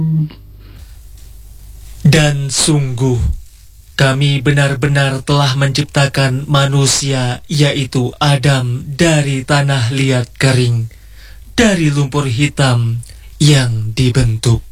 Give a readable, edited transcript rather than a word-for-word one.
Dan sungguh, kami benar-benar telah menciptakan manusia, yaitu Adam, dari tanah liat kering, dari lumpur hitam yang dibentuk.